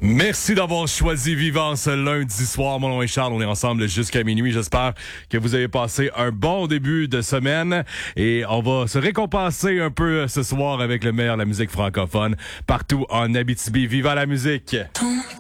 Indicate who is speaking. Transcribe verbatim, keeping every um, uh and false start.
Speaker 1: Merci d'avoir choisi Vivant ce lundi soir. Mon nom est Charles, on est ensemble jusqu'à minuit. J'espère que vous avez passé un bon début de semaine et on va se récompenser un peu ce soir avec le meilleur de la musique francophone partout en Abitibi. Viva la musique!